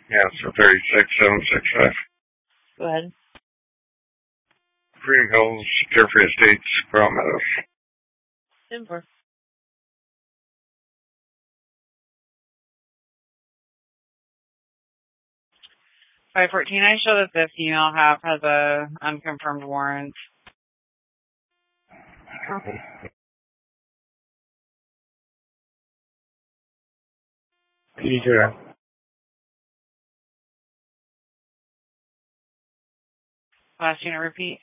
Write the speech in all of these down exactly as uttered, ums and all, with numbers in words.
Yeah, so thirty-six seven six five. Go ahead. Freedom Hills, Jeffrey Estates, Brown Meadows. ten four. five fourteen, I show that the female half has a unconfirmed warrant. P D two. Last unit, repeat.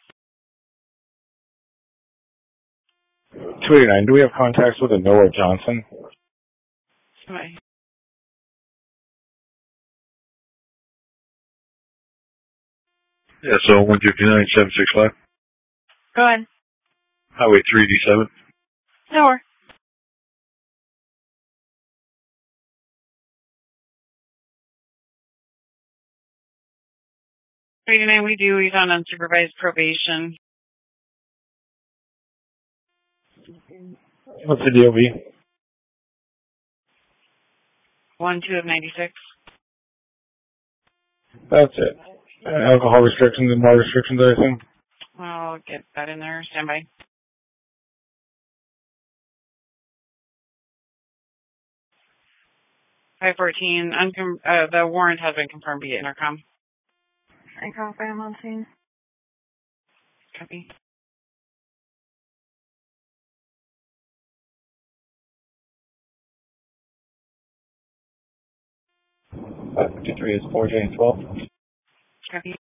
two eighty-nine, do we have contacts with a Noah Johnson? Somebody. Yeah, so one fifty-nine seven six five. Go ahead. Highway three eighty-seven. No worries. three eighty-nine, we do. He's on unsupervised probation. What's the D O B? one two of ninety-six. That's it. Uh, alcohol restrictions and bar restrictions, I assume? I'll get that in there. Stand by. five fourteen, uncom- uh, the warrant has been confirmed via intercom. Intercom, I'm on scene. Copy. five fifty-three is four J twelve. Copy.